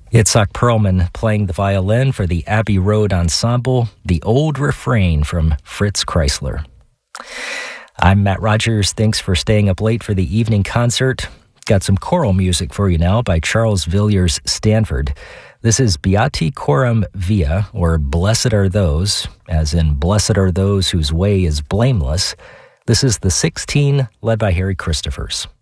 Itzhak Perlman playing the violin for the Abbey Road Ensemble, The Old Refrain from Fritz Kreisler. I'm Matt Rogers. Thanks for staying up late for the evening concert. Got some choral music for you now by Charles Villiers Stanford. This is Beati Coram Via, or Blessed Are Those, as in Blessed Are Those whose way is blameless. This is the 16, led by Harry Christophers.